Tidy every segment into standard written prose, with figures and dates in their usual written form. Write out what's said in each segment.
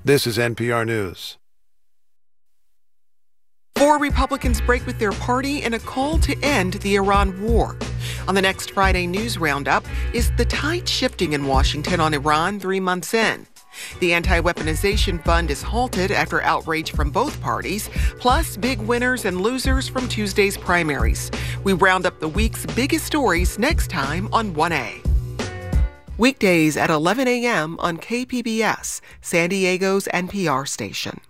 This is NPR News. 4 Republicans break with their party in a call to end the Iran war. On the next Friday News Roundup, is the tide shifting in Washington on Iran 3 months in? The anti-weaponization fund is halted after outrage from both parties, plus big winners and losers from Tuesday's primaries. We round up the week's biggest stories next time on 1A. Weekdays at 11 a.m. on KPBS, San Diego's NPR station.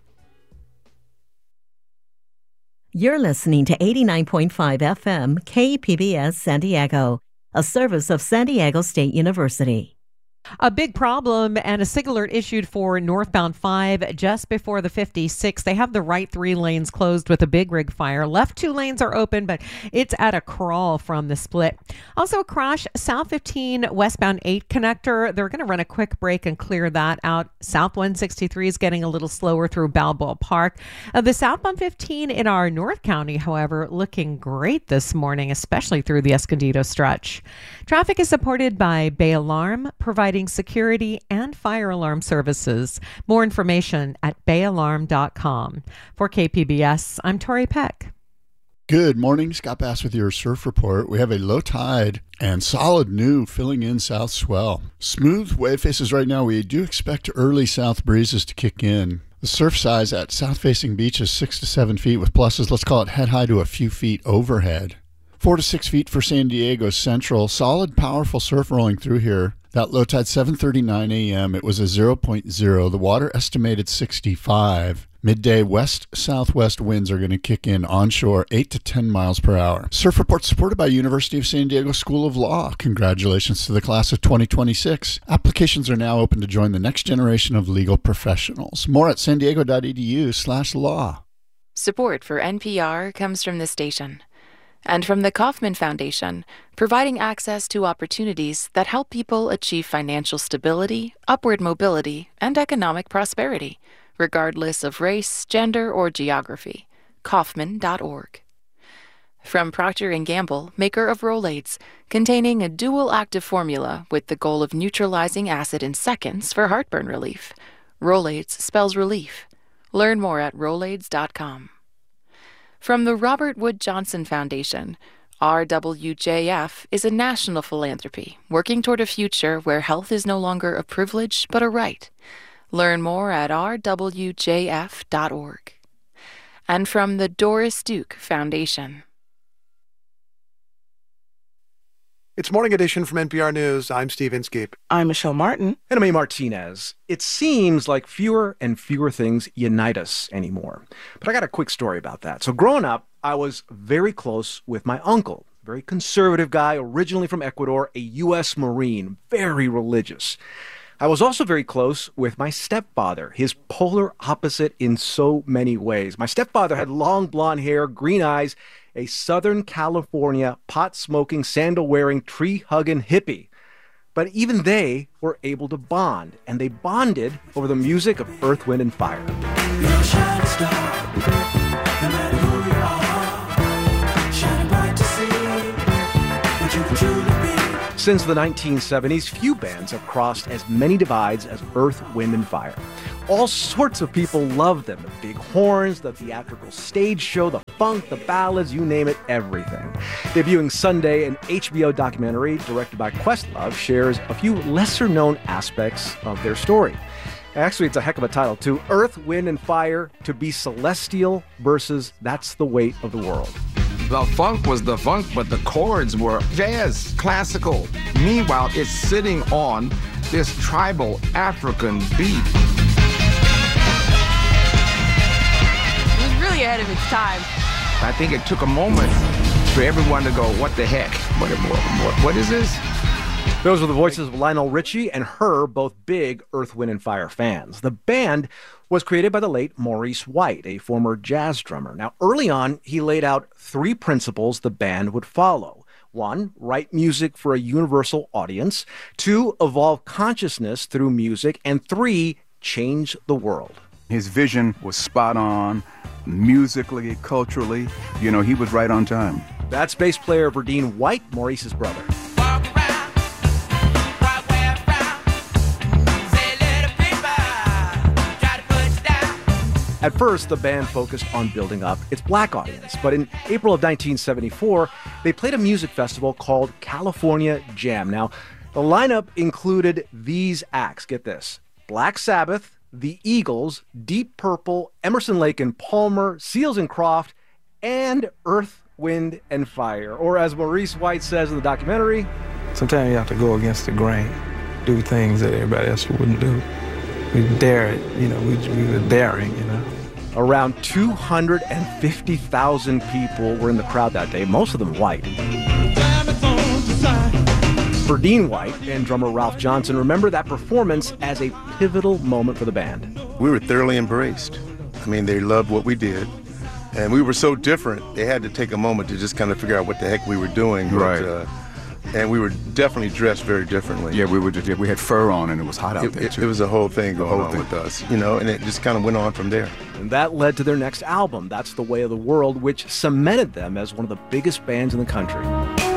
You're listening to 89.5 FM KPBS San Diego, a service of San Diego State University. A big problem and a SIG alert issued for northbound 5 just before the 56. They have the right 3 lanes closed with a big rig fire. Left 2 lanes are open, but it's at a crawl from the split. Also a crash, South 15 westbound 8 connector. They're going to run a quick break and clear that out. South 163 is getting a little slower through Balboa Park. The southbound 15 in our North County, however, looking great this morning, especially through the Escondido stretch. Traffic is supported by Bay Alarm, providing security and fire alarm services. More information at bayalarm.com. For KPBS, I'm Tori Peck. Good morning. Scott Bass with your surf report. We have a low tide and solid new filling in south swell. Smooth wave faces right now. We do expect early south breezes to kick in. The surf size at south-facing beach is 6 to 7 feet with pluses. Let's call it head high to a few feet overhead. 4 to 6 feet for San Diego Central. Solid, powerful surf rolling through here. That low tide, 7:39 a.m. It was a 0.0. The water estimated 65. Midday west-southwest winds are going to kick in onshore 8 to 10 miles per hour. Surf report supported by University of San Diego School of Law. Congratulations to the class of 2026. Applications are now open to join the next generation of legal professionals. More at sandiego.edu/law. Support for NPR comes from the station and from the Kauffman Foundation, providing access to opportunities that help people achieve financial stability, upward mobility, and economic prosperity, regardless of race, gender, or geography. Kauffman.org. From Procter & Gamble, maker of Rolaids, containing a dual active formula with the goal of neutralizing acid in seconds for heartburn relief. Rolaids spells relief. Learn more at Rolaids.com. From the Robert Wood Johnson Foundation, RWJF is a national philanthropy working toward a future where health is no longer a privilege but a right. Learn more at rwjf.org. And from the Doris Duke Foundation. It's Morning Edition from NPR News. I'm Steve Inskeep. I'm Michelle Martin. And I'm A. Martinez. It seems like fewer and fewer things unite us anymore. But I got a quick story about that. So growing up, I was very close with my uncle. Very conservative guy, originally from Ecuador, a U.S. Marine, very religious. I was also very close with my stepfather, his polar opposite in so many ways. My stepfather had long blonde hair, green eyes, a Southern California pot-smoking, sandal-wearing, tree-hugging hippie. But even they were able to bond, and they bonded over the music of Earth, Wind, and Fire. You're a shining star, no matter who you are, shining bright to see what you can truly be. Since the 1970s, few bands have crossed as many divides as Earth, Wind, and Fire. All sorts of people love them. The big horns, the theatrical stage show, the funk, the ballads, you name it, everything. Debuting Sunday, an HBO documentary directed by Questlove shares a few lesser-known aspects of their story. Actually, it's a heck of a title, too. Earth, Wind, and Fire, to be celestial versus That's the Weight of the World. The funk was the funk, but the chords were jazz, classical. Meanwhile, it's sitting on this tribal African beat. It was really ahead of its time. I think it took a moment for everyone to go, what the heck? What is this? Those were the voices of Lionel Richie and Her, both big Earth, Wind, and Fire fans. The band was created by the late Maurice White, a former jazz drummer. Now, early on, he laid out 3 principles the band would follow. 1, write music for a universal audience. 2, evolve consciousness through music. And 3, change the world. His vision was spot on, musically, culturally. You know, he was right on time. That's bass player Verdine White, Maurice's brother. At first, the band focused on building up its black audience, but in April of 1974, they played a music festival called California Jam. Now, the lineup included these acts. Get this: Black Sabbath, The Eagles, Deep Purple, Emerson, Lake and Palmer, Seals and Croft, and Earth, Wind and Fire. Or as Maurice White says in the documentary, sometimes you have to go against the grain, do things that everybody else wouldn't do. We dare it, we were daring, Around 250,000 people were in the crowd that day, most of them white. Verdine White and drummer Ralph Johnson remember that performance as a pivotal moment for the band. We were thoroughly embraced. They loved what we did. And we were so different, they had to take a moment to just kind of figure out what the heck we were doing. Right. And we were definitely dressed very differently. Yeah, we had fur on and it was hot out there, too. It was a whole thing going on with us, and it just kind of went on from there. And that led to their next album, That's the Way of the World, which cemented them as one of the biggest bands in the country.